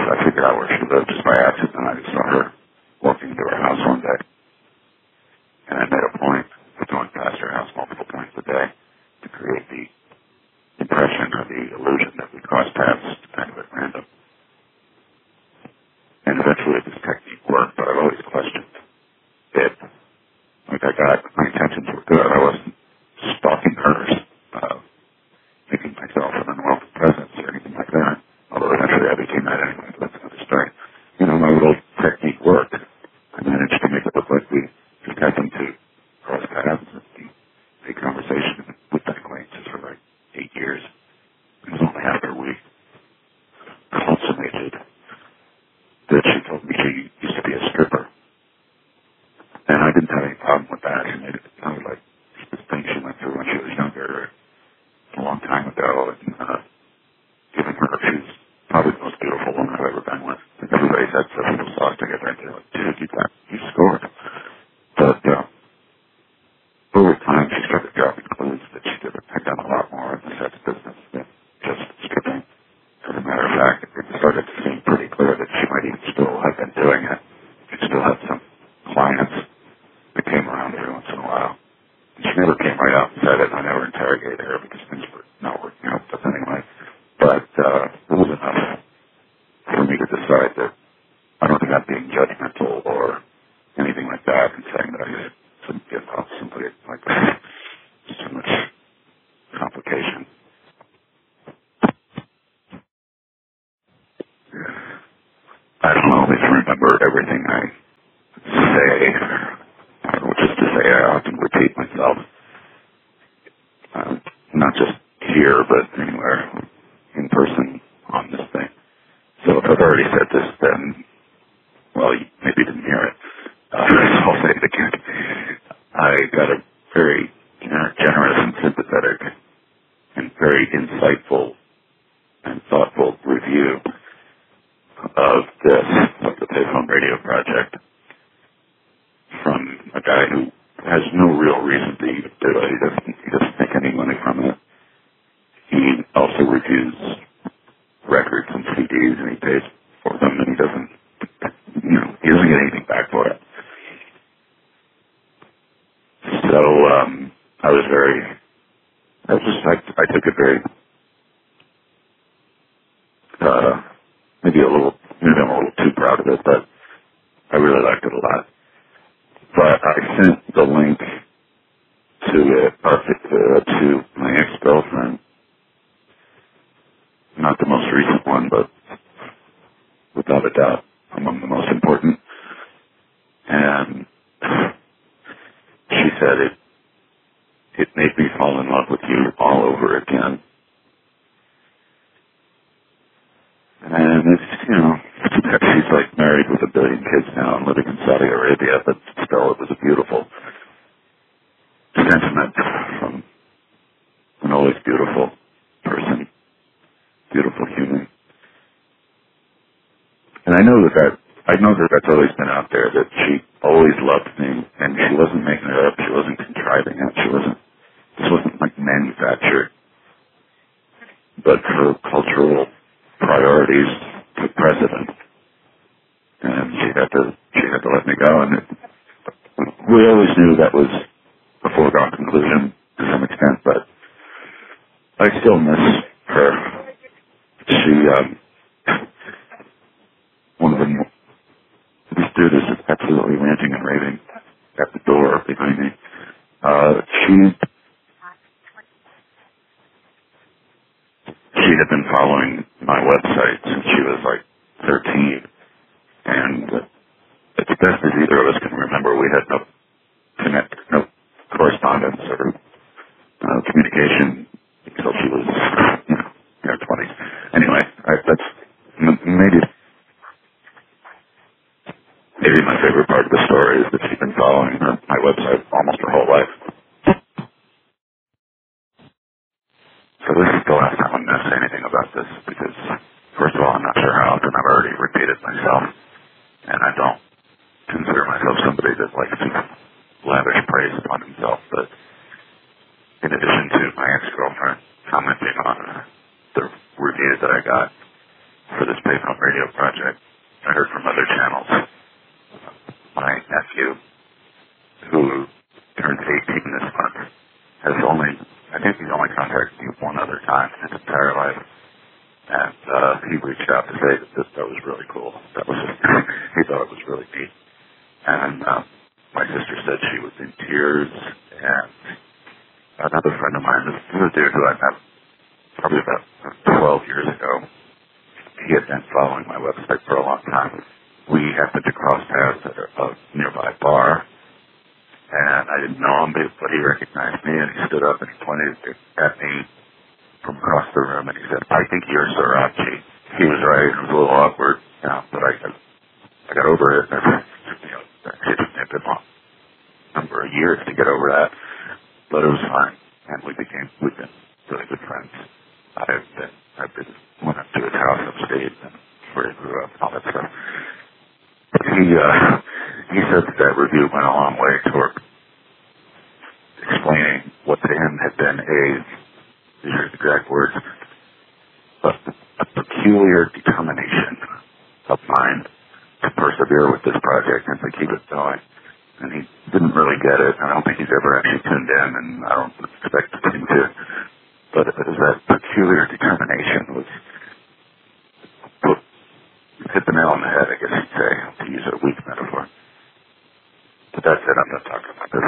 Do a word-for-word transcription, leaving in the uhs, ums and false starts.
I figured out where she lived just by accident. I just saw her walking into her house one day. And I made a point of going past her house multiple times a day to create the impression or the illusion that we crossed paths kind of at random. And eventually this technique worked, but I've always questioned it. Like I got, my intentions were good. I wasn't stalking hers, uh, making myself an unwelcome presence or anything like that. Although eventually I became that anyway, but that's another story. You know, my little technique worked. I managed to make it look like we just happened to cross paths and make conversation with that acquaintances for like eight years. It was only after we consummated that she told me she used to be a stripper. And I didn't have any problem with that. She made it sound like this thing she went through when she was younger, a long time ago, and uh, giving her, she was probably the most beautiful woman I've ever been with. And everybody said so. People saw us together and they're like, dude, you got, you scored. But uh, over time, she started dropping clues that she could have done a lot more in the sex business than just stripping. As a matter of fact, it started to seem pretty clear that she might even still have been doing it. She still had some clients that came around every once in a while. And she never came right out and said it. I never interrogated her because things were not working out. But anyway, but uh, it was enough for me to decide that I don't think I'm being judgmental or anything like that and saying that I shouldn't give up somebody like that. It's too much complication. I don't always remember everything I say, uh, which is to say I often repeat myself, uh, not just here, but anywhere in person on this thing. So if I've already said this, then, well, you maybe didn't hear it. Uh, so I'll say it again. I got a very generous and sympathetic and very insightful and thoughtful review of this, of the Payphone Radio Project, from a guy who has no real reason to even do it. He doesn't, he doesn't make any money from it. He also reviews records and C Ds, and he pays for them, and he doesn't, you know, he doesn't get anything back for it. So um, I was very, I was just, I, I took it very, uh, maybe a little, maybe I'm a little too proud of it, but I really liked it a lot. But I sent the link to it, uh, to my ex-girlfriend, not the most recent one, but without a doubt among the most important. And she said it, it made me fall in love with you all over again. And it's, you know, she's like married with a billion kids now and living in Saudi Arabia, but still it was a beautiful sentiment from an always beautiful person, beautiful human. And I know that that, I know that that's always been out there, that she always loved me, and she wasn't making it up, she wasn't contriving it, she wasn't, this wasn't like manufactured, but her cultural priorities took precedent, and she had to, she had to let me go, and it, we always knew that was a foregone conclusion to some extent, but I still miss her. She, um, one of the, this dude is absolutely ranting and raving at the door behind me. Uh, she, she had been following my website since she was like thirteen, and it's best as either of us can remember, we had no connect, no correspondence or uh, communication until she was, you know, in her twenties. Anyway, I, that's m- maybe maybe my favorite part of the story is that she's been following her, my website almost her whole life. So this is the last time I'm going to say anything about this because, first of all, I'm not sure how often I've already repeated myself, and I don't consider myself somebody that likes to lavish praise upon himself, but in addition to my ex-girlfriend commenting on uh, the review that I got for this Home Radio Project. I heard from other channels. My nephew, who turns eighteen this month, has only, I think he's only contacted me one other time in his entire life. And uh, he reached out to say that this, that was really cool. That was just, he thought it was really neat. And uh, my sister said she was in tears. And another friend of mine, this is a dude who I met probably about twelve years ago. He had been following my website for a long time. We happened to cross paths at a, a nearby bar. And I didn't know him, but he recognized me, and he stood up and he pointed at me from across the room, and he said, "I think you're Sriracha." He was right. It was a little awkward, you know, but I, I got over it. You know, it took me a good long number of years to get over that, but it was fine, and we became, we've been really good friends. I've been, I've been, went up to his house upstate, and where he grew up, and all that stuff. But he, uh, he said that that review went a long way toward explaining what to him had been a, these are his exact words, a, a peculiar determination of mine to persevere with this project and to keep it going. And he didn't really get it. I don't think he's ever actually tuned in, and I don't expect him to. But it was that peculiar